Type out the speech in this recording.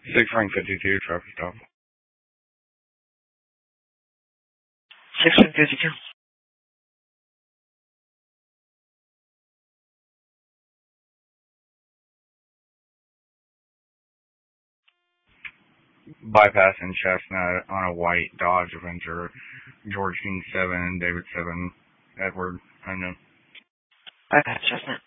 Six ring 52 traffic stop. 652. Bypassing Chestnut on a white Dodge Avenger. George King 7, David 7, Edward, unknown. Bypass Chestnut.